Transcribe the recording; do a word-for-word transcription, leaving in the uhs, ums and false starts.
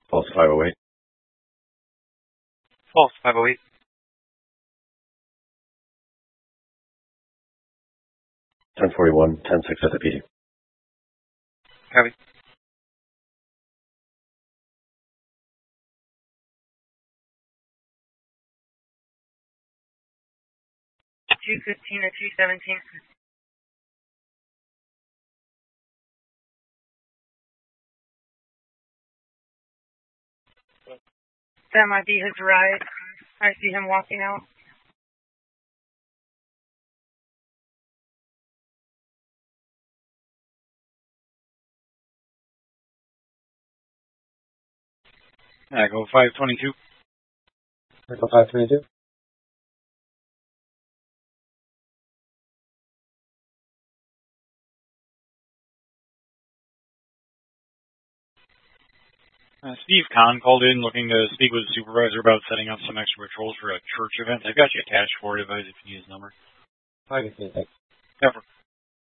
False five oh eight. False five oh eight. ten forty-one, ten six at the P D. Copy. two fifteen or two seventeen. That might be his ride. I see him walking out. Echo five twenty-two. Echo five twenty-two. Uh, Steve Kahn called in looking to speak with the supervisor about setting up some extra patrols for a church event. I've got you attached for it, advise if you need his number. I can see it. Never.